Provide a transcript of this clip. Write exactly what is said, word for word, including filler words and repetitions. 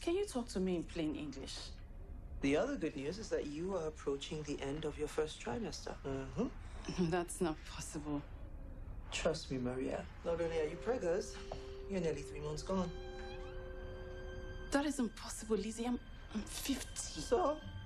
can you talk to me in plain English? The other good news is that you are approaching the end of your first trimester. Mm-hmm. That's not possible. Trust me, Maria. Not only are you preggers, you're nearly three months gone. That is impossible, Lizzie. I'm, I'm fifty. So,